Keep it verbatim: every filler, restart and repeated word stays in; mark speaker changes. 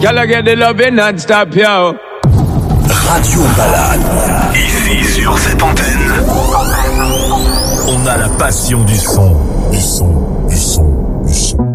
Speaker 1: Girl, I get the loving non-stop, yo.
Speaker 2: Radio Balade. Ici sur cette antenne, on a la passion du son, du son, du son, du son.